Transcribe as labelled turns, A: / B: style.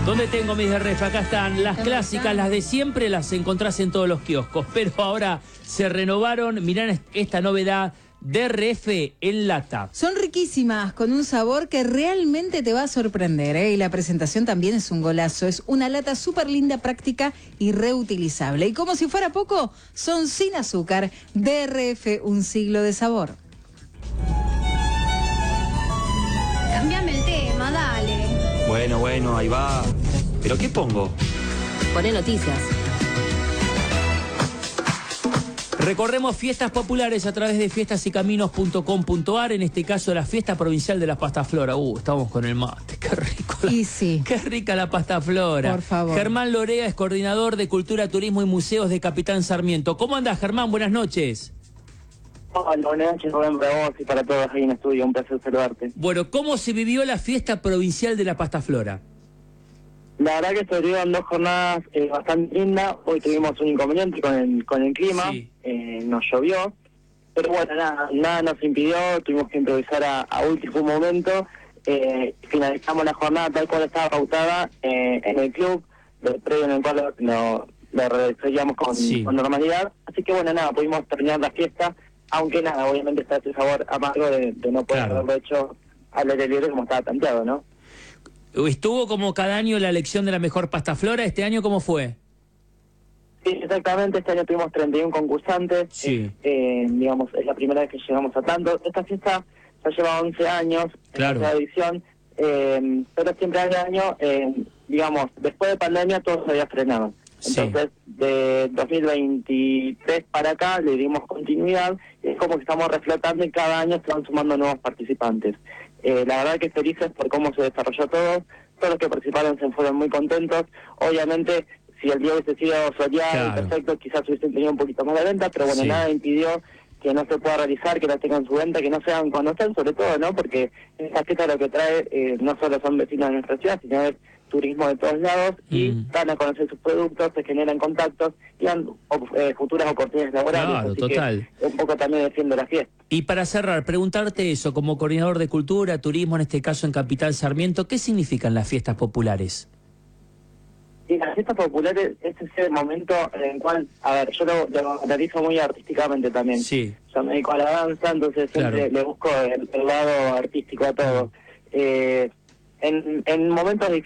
A: ¿Dónde tengo mis de ref? Acá están las clásicas, las de siempre, las encontrás en todos los kioscos. Pero ahora se renovaron, mirá esta novedad, DRF en lata.
B: Son riquísimas, con un sabor que realmente te va a sorprender, ¿eh? Y la presentación también es un golazo. Es una lata súper linda, práctica y reutilizable. Y como si fuera poco, son sin azúcar. DRF, un siglo de sabor.
C: Cámbiame el tema, dale.
D: Bueno, ahí va. ¿Pero qué pongo?
E: Poné noticias.
A: Recorremos fiestas populares a través de fiestasycaminos.com.ar, en este caso la fiesta provincial de la pasta flora. Estamos con el mate, qué rico.
B: Y sí.
A: Qué rica la pasta flora.
B: Por favor.
A: Germán Lorea es coordinador de Cultura, Turismo y Museos de Capitán Sarmiento. ¿Cómo andás, Germán? Buenas noches.
F: Hola, buenas noches, Rubén, para vos y para todos ahí en el estudio. Un placer saludarte.
A: Bueno, ¿cómo se vivió la fiesta provincial de la pasta flora?
F: La verdad que se dieron 2 jornadas bastante lindas. Hoy tuvimos un inconveniente con el clima,
A: Sí.
F: Nos llovió, pero bueno, nada nos impidió, tuvimos que improvisar a último momento. Finalizamos la jornada tal cual estaba pautada en el club, del predio en el cual lo realizamos con normalidad. Así que bueno, pudimos terminar la fiesta, aunque obviamente está ese sabor amargo de no poder haberlo hecho al aire libre como estaba planteado, ¿no?
A: ¿Estuvo como cada año la elección de la mejor pasta flora? ¿Este año cómo fue?
F: Sí, exactamente. Este año tuvimos 31 concursantes.
A: Sí.
F: Digamos, es la primera vez que llegamos a tanto. Esta fiesta ya lleva 11 años,
A: Claro.
F: en esta edición, pero siempre al año, digamos, después de pandemia todo se había frenado.
A: Sí.
F: Entonces, de 2023 para acá le dimos continuidad. Es como que estamos reflotando y cada año se van sumando nuevos participantes. La verdad que felices por cómo se desarrolló todo. Todos los que participaron se fueron muy contentos. Obviamente, si el día hubiese sido soleado y perfecto, quizás hubiesen tenido un poquito más de venta, pero bueno, nada impidió que no se pueda realizar, que no tengan su venta, que no se hagan conocer, sobre todo, ¿no? Porque esta fiesta lo que trae no solo son vecinos de nuestra ciudad, sino es turismo de todos lados y dan a conocer sus productos, se generan contactos y dan futuras oportunidades laborales.
A: Claro,
F: así
A: total.
F: Que un poco también defiendo la fiesta.
A: Y para cerrar, preguntarte eso, como coordinador de Cultura, Turismo, en este caso en Capitán Sarmiento, ¿qué significan las fiestas populares?
F: Y las fiestas populares es ese momento en el cual, a ver, yo lo analizo muy artísticamente también.
A: Sí.
F: Yo me dedico a la danza, entonces siempre le busco el lado artístico a todo. En momentos